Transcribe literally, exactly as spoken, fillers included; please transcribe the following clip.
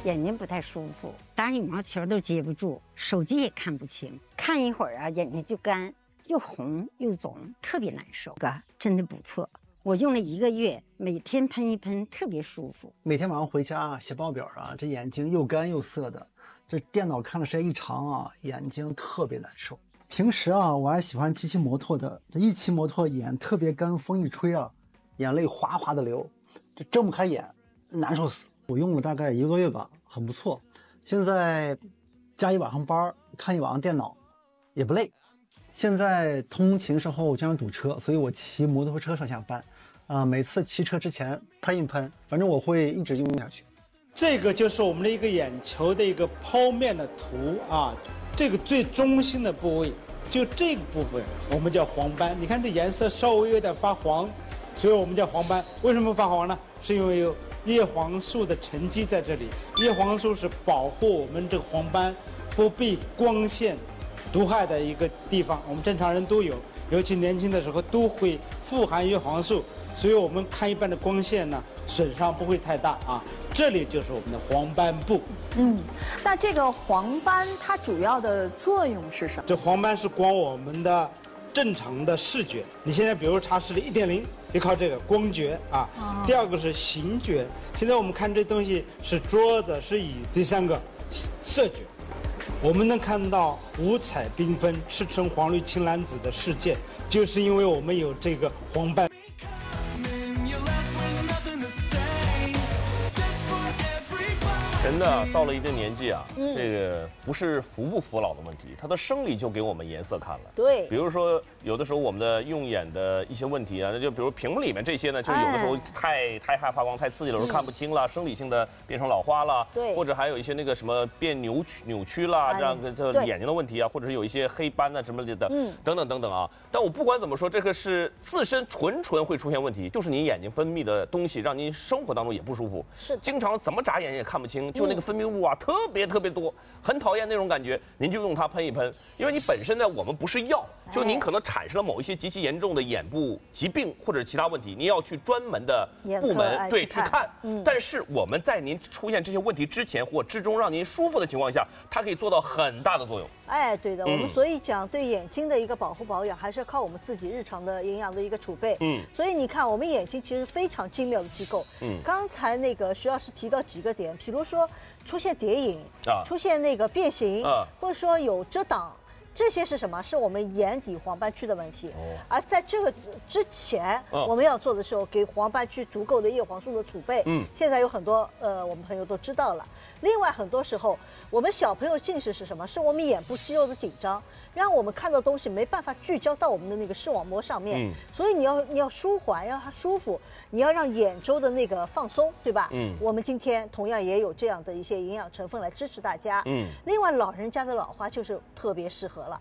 眼睛不太舒服，打羽毛球都接不住，手机也看不清，看一会儿啊眼睛就干，又红又肿，特别难受。哥，真的不错，我用了一个月，每天喷一喷，特别舒服。 每天晚上回家写报表啊，这眼睛又干又涩的，这电脑看的时间一长啊，眼睛特别难受。平时啊，我还喜欢骑骑摩托的，这一骑摩托眼特别干，风一吹啊，眼泪哗哗的流，这睁不开眼，难受死。我用了大概一个多月吧，很不错。现在加一晚上班，看一晚上电脑，也不累。现在通勤时候经常堵车，所以我骑摩托车上下班，啊、呃，每次骑车之前喷一喷，反正我会一直用下去。 这个就是我们的一个眼球的一个剖面的图啊，这个最中心的部位，就这个部分我们叫黄斑。你看这颜色稍微有点发黄，所以我们叫黄斑。为什么发黄呢？是因为有叶黄素的沉积在这里。叶黄素是保护我们这个黄斑不被光线毒害的一个地方，我们正常人都有，尤其年轻的时候都会富含叶黄素，所以我们看一般的光线呢，损伤不会太大啊。这里就是我们的黄斑部。 嗯，那这个黄斑它主要的作用是什么？ 这黄斑是光我们的正常的视觉。你现在比如查视力一点零，就靠这个光觉啊。哦、第二个是形觉，现在我们看这东西是桌子是椅子。第三个色觉，我们能看到五彩缤纷、赤橙黄绿青蓝紫的世界，就是因为我们有这个黄斑。 人呢，到了一定年纪啊，嗯、这个不是服不服老的问题，他的生理就给我们颜色看了。 对， 比如说有的时候我们的用眼的一些问题啊，那就比如屏幕里面这些呢，就有的时候太、哎、太害怕光、太刺激了，有时候看不清了，生理性的变成老花了， 对， 或者还有一些那个什么变扭曲扭曲啦，哎、这样这眼睛的问题啊，或者是有一些黑斑啊什么的，嗯，等等等等啊。但我不管怎么说，这个是自身纯纯会出现问题，就是你眼睛分泌的东西让您生活当中也不舒服， 是经常怎么眨眼也看不清。就那个分泌物啊，特别特别多，很讨厌那种感觉。您就用它喷一喷，因为你本身呢，我们不是药，就您可能产生了某一些极其严重的眼部疾病或者是其他问题，您要去专门的部门对去看。嗯，但是我们在您出现这些问题之前或之中，让您舒服的情况下，它可以做到很大的作用。 哎，对的，嗯、我们所以讲对眼睛的一个保护保养，还是要靠我们自己日常的营养的一个储备。嗯，所以你看，我们眼睛其实非常精妙的机构。嗯，刚才那个徐老师提到几个点，比如说出现叠影啊，出现那个变形啊，或者说有遮挡。这些是什么？是我们眼底黄斑区的问题。哦，而在这个之前，哦、我们要做的时候，给黄斑区足够的叶黄素的储备。嗯，现在有很多呃，我们朋友都知道了。另外，很多时候我们小朋友近视是什么？是我们眼部肌肉的紧张，让我们看到东西没办法聚焦到我们的那个视网膜上面。嗯，所以你要你要舒缓，要让它舒服，你要让眼周的那个放松，对吧？嗯，我们今天同样也有这样的一些营养成分来支持大家。嗯，另外老人家的老花就是特别适合了。